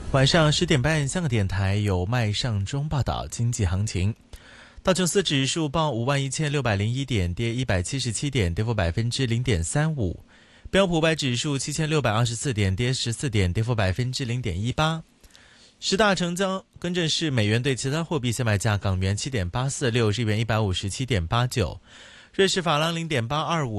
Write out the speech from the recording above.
晚上10点半，香港电台有麦尚中报道经济行情。道琼斯指数报51601点，跌177点，跌幅0.35%。标普500指数7624点，跌14点，跌幅0.18%。十大成交更正是美元对其他货币现卖价：港元7.846，日元157.89，瑞士法郎0.825。